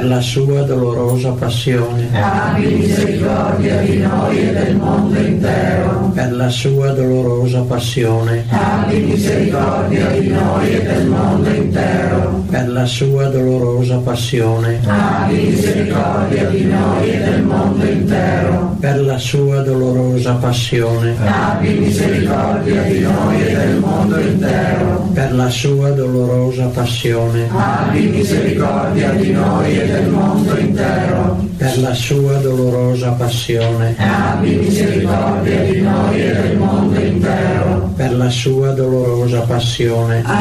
per la sua dolorosa passione, abbi misericordia di noi e del mondo intero, per la sua dolorosa passione, abbi misericordia di noi e del mondo intero, per la sua dolorosa passione, abbi misericordia di noi e del mondo intero, per la sua dolorosa passione, abbi misericordia di noi e del mondo intero, per la sua dolorosa passione, abbi misericordia di noi e del mondo intero, per la sua dolorosa passione, abbi misericordia di noi e del mondo intero, per la sua dolorosa passione,